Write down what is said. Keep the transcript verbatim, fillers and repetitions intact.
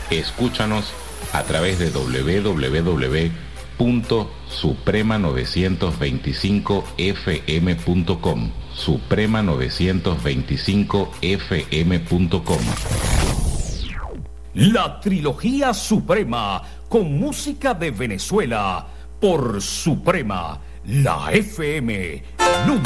Escúchanos a través de doble u doble u doble u punto suprema novecientos veinticinco f m punto com, suprema novecientos veinticinco f m punto com. La trilogía Suprema, con música de Venezuela, por Suprema, la F M número